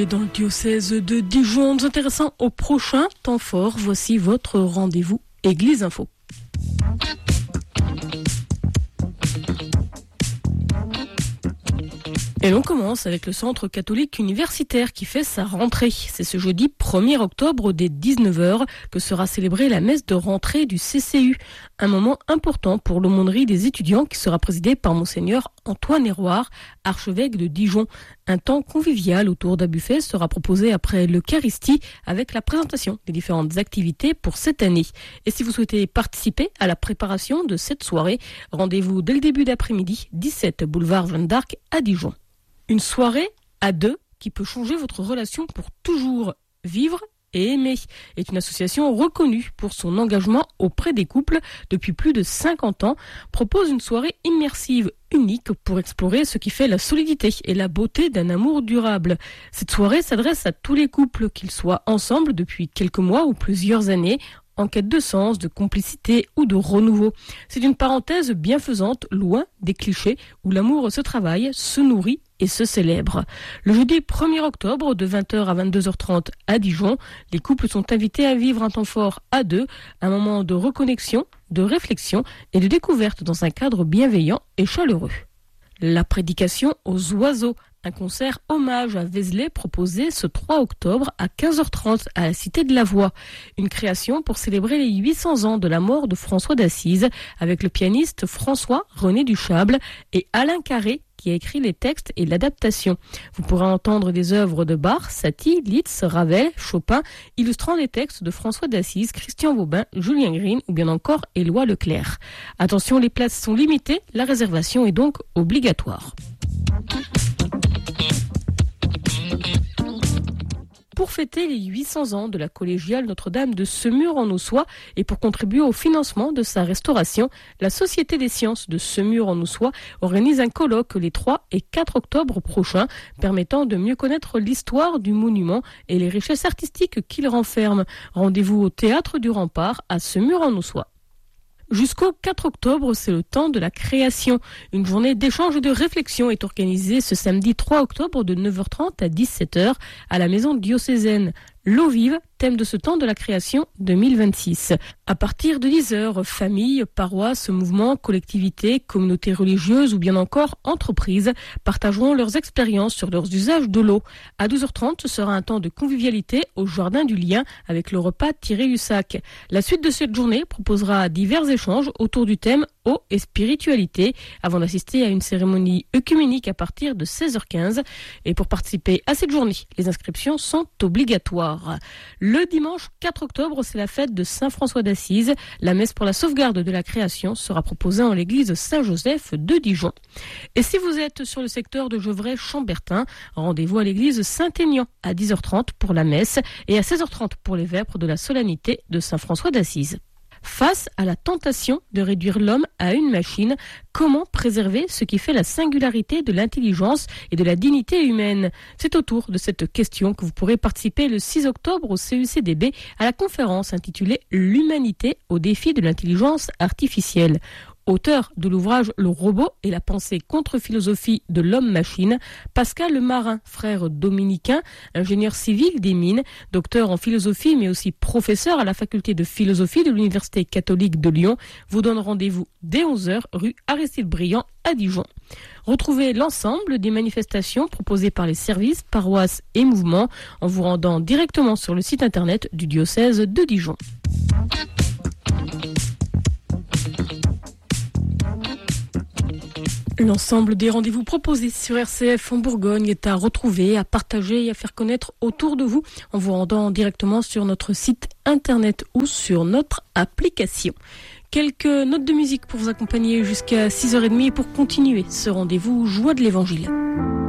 Et dans le diocèse de Dijon, nous intéressons au prochain temps fort. Voici votre rendez-vous Église Info. Et l'on commence avec le centre catholique universitaire qui fait sa rentrée. C'est ce jeudi 1er octobre dès 19h que sera célébrée la messe de rentrée du CCU. Un moment important pour l'aumônerie des étudiants qui sera présidée par Monseigneur Antoine Héroard, archevêque de Dijon. Un temps convivial autour d'un buffet sera proposé après l'Eucharistie avec la présentation des différentes activités pour cette année. Et si vous souhaitez participer à la préparation de cette soirée, rendez-vous dès le début d'après-midi, 17 boulevard Jeanne d'Arc à Dijon. Une soirée à deux qui peut changer votre relation pour toujours. Vivre et aimer est une association reconnue pour son engagement auprès des couples depuis plus de 50 ans, propose une soirée immersive unique pour explorer ce qui fait la solidité et la beauté d'un amour durable. Cette soirée s'adresse à tous les couples, qu'ils soient ensemble depuis quelques mois ou plusieurs années, en quête de sens, de complicité ou de renouveau. C'est une parenthèse bienfaisante, loin des clichés, où l'amour se travaille, se nourrit et se célèbre. Le jeudi 1er octobre, de 20h à 22h30 à Dijon, les couples sont invités à vivre un temps fort à deux, un moment de reconnexion, de réflexion et de découverte dans un cadre bienveillant et chaleureux. La prédication aux oiseaux. Un concert hommage à Vézelay proposé ce 3 octobre à 15h30 à la Cité de la Voix. Une création pour célébrer les 800 ans de la mort de François d'Assise avec le pianiste François-René Duchâble et Alain Carré qui a écrit les textes et l'adaptation. Vous pourrez entendre des œuvres de Bach, Satie, Liszt, Ravel, Chopin, illustrant les textes de François d'Assise, Christian Vaubin, Julien Green ou bien encore Éloi Leclerc. Attention, les places sont limitées, la réservation est donc obligatoire. Pour fêter les 800 ans de la collégiale Notre-Dame de Semur-en-Auxois et pour contribuer au financement de sa restauration, la Société des sciences de Semur-en-Auxois organise un colloque les 3 et 4 octobre prochains permettant de mieux connaître l'histoire du monument et les richesses artistiques qu'il renferme. Rendez-vous au Théâtre du Rempart à Semur-en-Auxois. Jusqu'au 4 octobre, c'est le temps de la création. Une journée d'échange et de réflexion est organisée ce samedi 3 octobre de 9h30 à 17h à la maison diocésaine. L'eau vive, thème de ce temps de la création 2026. À partir de 10h, familles, paroisses, mouvements, collectivités, communautés religieuses ou bien encore entreprises partageront leurs expériences sur leurs usages de l'eau. À 12h30, ce sera un temps de convivialité au Jardin du Lien avec le repas Tiré-Hussac. La suite de cette journée proposera divers échanges autour du thème eau et spiritualité avant d'assister à une cérémonie œcuménique à partir de 16h15. Et pour participer à cette journée, les inscriptions sont obligatoires. Le dimanche 4 octobre, c'est la fête de Saint-François d'Assise. La messe pour la sauvegarde de la création sera proposée en l'église Saint-Joseph de Dijon. Et si vous êtes sur le secteur de Gevrey-Chambertin, rendez-vous à l'église Saint-Aignan à 10h30 pour la messe et à 16h30 pour les vêpres de la solennité de Saint-François d'Assise. Face à la tentation de réduire l'homme à une machine, comment préserver ce qui fait la singularité de l'intelligence et de la dignité humaine? C'est autour de cette question que vous pourrez participer le 6 octobre au CECDB à la conférence intitulée « L'humanité au défi de l'intelligence artificielle ». Auteur de l'ouvrage Le robot et la pensée contre-philosophie de l'homme-machine, Pascal Lemarin, frère dominicain, ingénieur civil des mines, docteur en philosophie mais aussi professeur à la faculté de philosophie de l'Université catholique de Lyon, vous donne rendez-vous dès 11h rue Aristide Briand à Dijon. Retrouvez l'ensemble des manifestations proposées par les services, paroisses et mouvements en vous rendant directement sur le site internet du diocèse de Dijon. L'ensemble des rendez-vous proposés sur RCF en Bourgogne est à retrouver, à partager et à faire connaître autour de vous en vous rendant directement sur notre site internet ou sur notre application. Quelques notes de musique pour vous accompagner jusqu'à 6h30 et pour continuer ce rendez-vous Joie de l'Évangile.